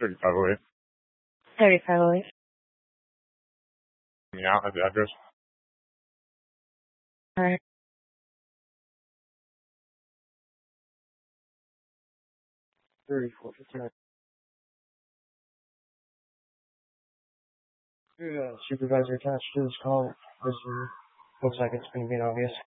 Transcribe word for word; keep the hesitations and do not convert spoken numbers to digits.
thirty-five oh eight. thirty-five oh eight. Yeah, I have the address. All right. thirty-four fifty-nine. Yeah, supervisor attached to this call. This looks like it's going to be obvious.